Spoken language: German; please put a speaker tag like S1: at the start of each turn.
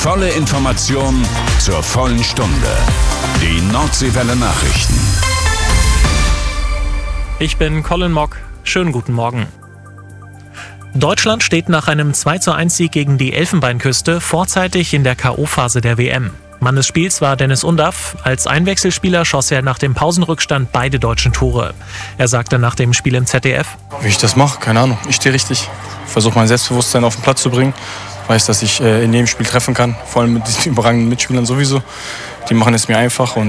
S1: Volle Information zur vollen Stunde. Die Nordseewelle Nachrichten.
S2: Ich bin Colin Mock. Schönen guten Morgen. Deutschland steht nach einem 2:1-Sieg gegen die Elfenbeinküste vorzeitig in der K.O.-Phase der WM. Mann des Spiels war Dennis Undaff. Als Einwechselspieler schoss er nach dem Pausenrückstand beide deutschen Tore. Er sagte nach dem Spiel im ZDF:
S3: Wie ich das mache, keine Ahnung. Ich stehe richtig. Versuche mein Selbstbewusstsein auf den Platz zu bringen. Weiß, dass ich in jedem Spiel treffen kann. Vor allem mit diesen überragenden Mitspielern sowieso. Die machen es mir einfach.